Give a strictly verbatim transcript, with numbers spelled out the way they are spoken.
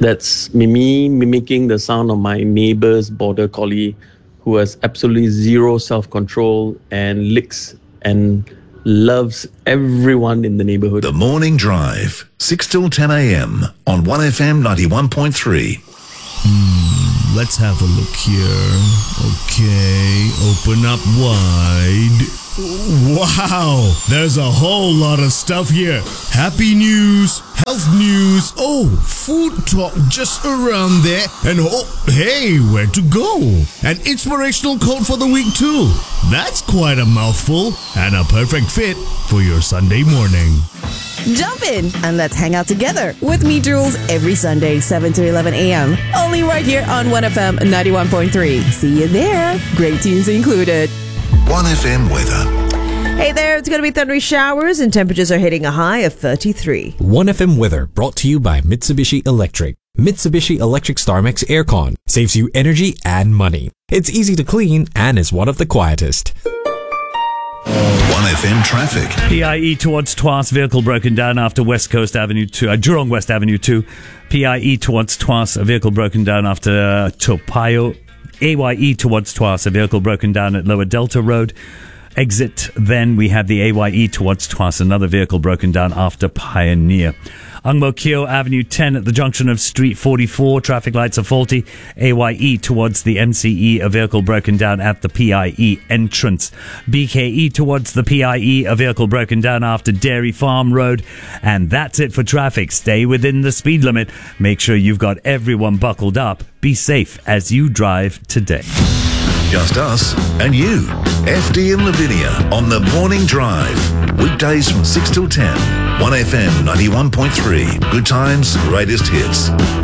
That's me mimicking the sound of my neighbor's border collie who has absolutely zero self-control and licks and loves everyone in the neighborhood. The Morning Drive, six till ten a.m. on one F M ninety-one point three. Hmm, let's have a look here. Okay, open up wide. Wow, there's a whole lot of stuff here. Happy news, health news, oh, food talk just around there, and oh, hey, where to go? An inspirational quote for the week too. That's quite a mouthful and a perfect fit for your Sunday morning. Jump in and let's hang out together with me, Jules, every Sunday, seven to eleven a.m. Only right here on one F M ninety-one point three. See you there. Great tunes included. one F M weather. Hey there, it's going to be thundery showers and temperatures are hitting a high of thirty-three. one F M weather brought to you by Mitsubishi Electric. Mitsubishi Electric StarMax Aircon saves you energy and money. It's easy to clean and is one of the quietest. one F M traffic. P I E towards Tuas, vehicle broken down after West Coast Avenue two, uh, Jurong West Avenue two. P I E towards Tuas, a vehicle broken down after uh, Topayo. A Y E towards Tuas, a vehicle broken down at Lower Delta Road. Exit, then we have the A Y E towards Tuas, another vehicle broken down after Pioneer. Ang Mo Kio Avenue ten at the junction of Street forty-four, traffic lights are faulty. A Y E towards the M C E, a vehicle broken down at the P I E entrance. B K E towards the P I E, a vehicle broken down after Dairy Farm Road. And that's it for traffic. Stay within the speed limit. Make sure you've got everyone buckled up. Be safe as you drive today. Just us and you. F D and Lavinia on the Morning Drive. Weekdays from six till ten. one F M ninety-one point three. Good times, greatest hits.